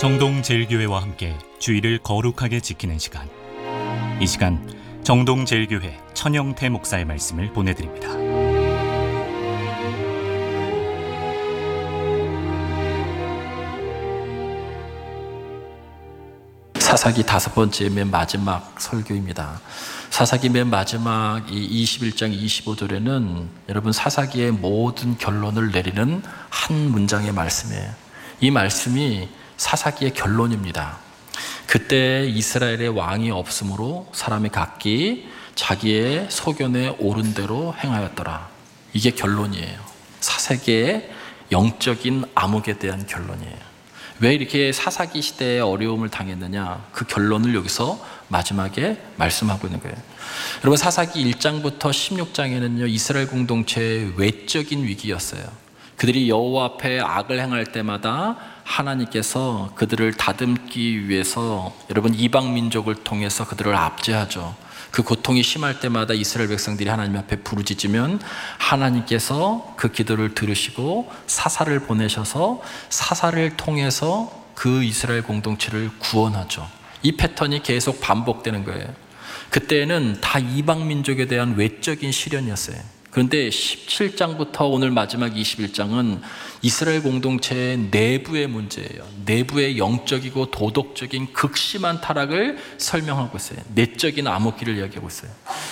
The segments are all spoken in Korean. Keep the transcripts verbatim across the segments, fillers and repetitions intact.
정동제일교회와 함께 주일을 거룩하게 지키는 시간, 이 시간 정동제일교회 천영태 목사의 말씀을 보내드립니다. 사사기 다섯 번째 맨 마지막 설교입니다. 사사기 맨 마지막 이 이십일 장 이십오 절에는 여러분 사사기의 모든 결론을 내리는 한 문장의 말씀이에요. 이 말씀이 사사기의 결론입니다. 그때 이스라엘의 왕이 없으므로 사람이 각기 자기의 소견에 옳은 대로 행하였더라. 이게 결론이에요. 사사기의 영적인 암흑에 대한 결론이에요. 왜 이렇게 사사기 시대에 어려움을 당했느냐, 그 결론을 여기서 마지막에 말씀하고 있는 거예요. 여러분, 사사기 일 장부터 십육 장에는요 이스라엘 공동체의 외적인 위기였어요. 그들이 여호와 앞에 악을 행할 때마다 하나님께서 그들을 다듬기 위해서 여러분 이방 민족을 통해서 그들을 압제하죠. 그 고통이 심할 때마다 이스라엘 백성들이 하나님 앞에 부르짖으면 하나님께서 그 기도를 들으시고 사사를 보내셔서 사사를 통해서 그 이스라엘 공동체를 구원하죠. 이 패턴이 계속 반복되는 거예요. 그때는 다 이방 민족에 대한 외적인 시련이었어요. 그런데 십칠 장부터 오늘 마지막 이십일 장은 이스라엘 공동체의 내부의 문제예요. 내부의 영적이고 도덕적인 극심한 타락을 설명하고 있어요. 내적인 암흑기를 이야기하고 있어요.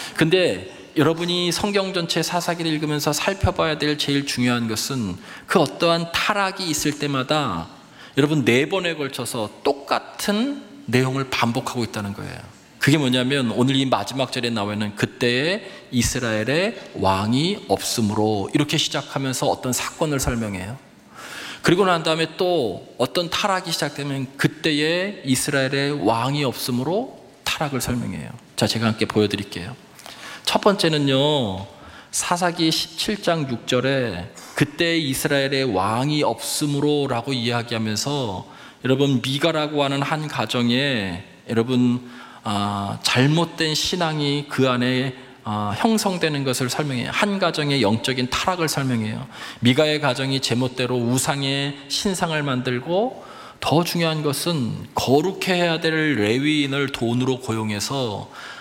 근데 여러분이 성경 전체 사사기를 읽으면서 살펴봐야 될 제일 중요한 것은 그 어떠한 타락이 있을 때마다 여러분 네 번에 걸쳐서 똑같은 내용을 반복하고 있다는 거예요. 그게 뭐냐면 오늘 이 마지막 절에 나와 있는 그때에 이스라엘의 왕이 없으므로 이렇게 시작하면서 어떤 사건을 설명해요. 그리고 난 다음에 또 어떤 타락이 시작되면 그때에 이스라엘의 왕이 없으므로 타락을 설명해요. 자, 제가 함께 보여드릴게요. 첫 번째는요, 사사기 십칠 장 육 절에 그때 이스라엘의 왕이 없으므로 라고 이야기하면서 여러분 미가라고 하는 한 가정에 여러분 아, 잘못된 신앙이 그 안에 아, 형성되는 것을 설명해요. 한 가정의 영적인 타락을 설명해요. 미가의 가정이 제멋대로 우상의 신상을 만들고, 더 중요한 것은 거룩해야 될 레위인을 돈으로 고용해서